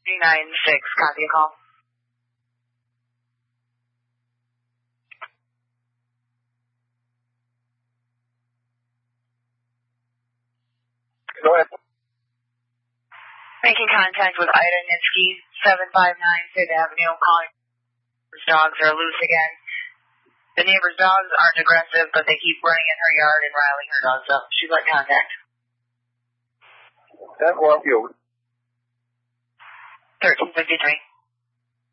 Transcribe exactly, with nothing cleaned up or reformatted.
three nine six, copy a call. Go ahead. Making contact with Ida Nitsky, seven five nine Fifth Avenue, calling. His dogs are loose again. The neighbor's dogs aren't aggressive, but they keep running in her yard and riling her dogs up. She's got contact. ten one, you. thirteen fifty-three.